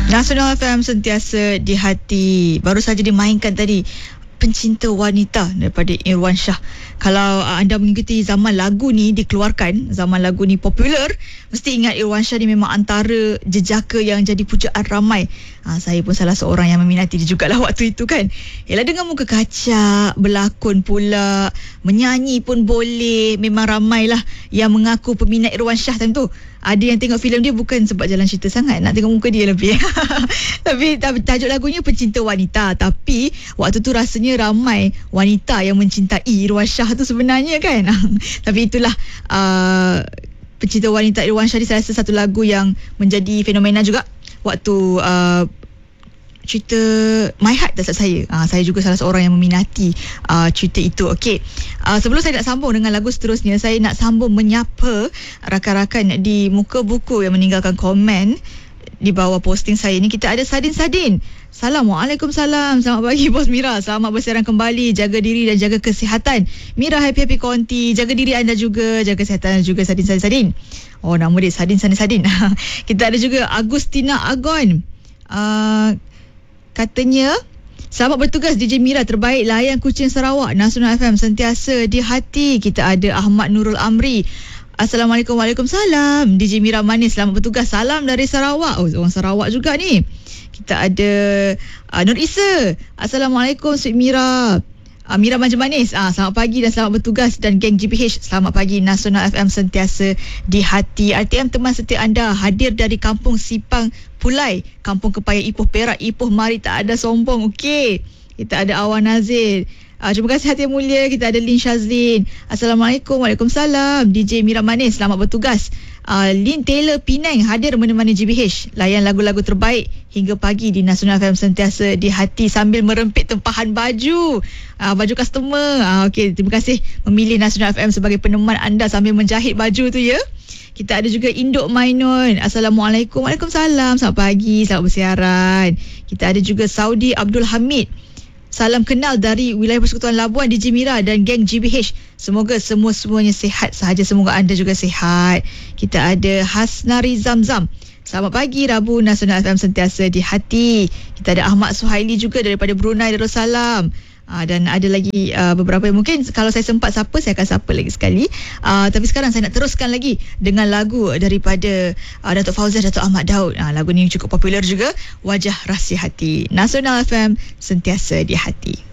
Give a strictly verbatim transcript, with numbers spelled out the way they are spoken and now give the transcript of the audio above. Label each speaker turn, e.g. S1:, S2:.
S1: Nasional F M sentiasa di hati. Baru saja dimainkan tadi Pencinta Wanita daripada Irwansyah. Kalau uh, anda mengikuti zaman lagu ni dikeluarkan, zaman lagu ni popular, mesti ingat Irwansyah ni memang antara jejaka yang jadi pujaan ramai. Uh, saya pun salah seorang yang meminati dia jugalah waktu itu kan. Yalah, dengan muka kacak, berlakon pula, menyanyi pun boleh. Memang ramailah yang mengaku peminat Irwansyah time tu. Ada yang tengok filem dia bukan sebab jalan cerita sangat, nak tengok muka dia lebih. Tapi tajuk lagunya Pencinta Wanita. Tapi waktu tu rasanya ramai wanita yang mencintai Irwansyah tu sebenarnya kan. Tapi itulah uh, Pencinta Wanita Irwansyah ni saya rasa satu lagu yang menjadi fenomena juga waktu uh, cerita My Heart tak salah saya. Uh, saya juga salah seorang yang meminati uh, cerita itu. Okey. Uh, sebelum saya nak sambung dengan lagu seterusnya, saya nak sambung menyapa rakan-rakan di Muka Buku yang meninggalkan komen di bawah posting saya ni. Kita ada Sadin Sadin. Assalamualaikum, salam. Selamat pagi Bos Mira. Selamat bersiaran kembali. Jaga diri dan jaga kesihatan. Mira happy-happy konti. Jaga diri anda juga. Jaga kesihatan juga Sadin Sadin Sadin. Oh, nama dia Sadin Sadin Sadin. Kita ada juga Agustina Agon. Uh, Katanya, selamat bertugas D J Mira, terbaik layan Kuching Sarawak. Nasional F M sentiasa di hati. Kita ada Ahmad Nurul Amri. Assalamualaikum. Waalaikumsalam. D J Mira manis, selamat bertugas. Salam dari Sarawak. Oh, orang Sarawak juga ni. Kita ada uh, Nur Isa. Assalamualaikum Sweet Mira. Uh, Mira Manja Manis. Uh, selamat pagi dan selamat bertugas. Dan geng G P H, selamat pagi. Nasional F M sentiasa di hati. R T M teman setia anda hadir dari Kampung Sipang Pulai, Kampung Kepaya Ipoh Perak. Ipoh mari tak ada sombong. Okey. Kita ada Awan Nazir. Uh, terima kasih hati yang mulia. Kita ada Lin Shazlin. Assalamualaikum. Waalaikumsalam. D J Mira Manis, selamat bertugas. Uh, Lin Taylor Penang hadir menemani G B H. Layan lagu-lagu terbaik hingga pagi di Nasional F M sentiasa di hati sambil merempit tempahan baju. Uh, baju customer. Uh, Okey, terima kasih memilih Nasional F M sebagai peneman anda sambil menjahit baju tu ya. Kita ada juga Induk Mainun. Assalamualaikum. Waalaikumsalam. Selamat pagi. Selamat bersiaran. Kita ada juga Saudi Abdul Hamid. Salam kenal dari wilayah Persekutuan Labuan D J Mira dan geng G B H. Semoga semua-semuanya sihat sahaja. Semoga anda juga sihat. Kita ada Hasnari Zamzam. Selamat pagi Rabu, Nasional F M sentiasa di hati. Kita ada Ahmad Suhaili juga daripada Brunei Darussalam. Uh, dan ada lagi uh, beberapa yang mungkin kalau saya sempat sapa, saya akan sapa lagi sekali. Uh, tapi sekarang saya nak teruskan lagi dengan lagu daripada uh, Datuk Fauzah, Datuk Ahmad Daud. Uh, lagu ni cukup popular juga, Wajah Rahsia Hati. Nasional F M sentiasa di hati.